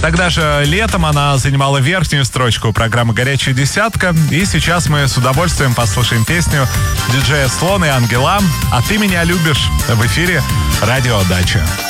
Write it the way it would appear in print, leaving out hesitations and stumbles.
Тогда же летом она занимала верхнюю строчку программы «Горячая десятка». И сейчас мы с удовольствием послушаем песню диджея Слон и Ангела «А ты меня любишь» в эфире «Радио Дача».